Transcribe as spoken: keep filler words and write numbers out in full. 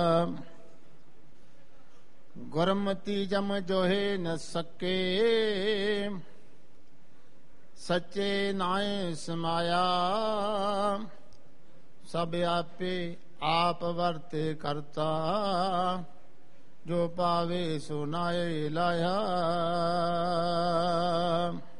ਗੁਰਮਤਿ ਜਮ ਜੋਹੇ ਨ ਸਕੇ, ਸੱਚੇ ਨਾਏ ਸਮਾਇਆ। ਸਭ ਆਪੇ ਆਪ ਵਰਤੇ ਕਰਤਾ, ਜੋ ਪਾਵੇ ਸੋ ਨਾਏ ਲਾਇਆ।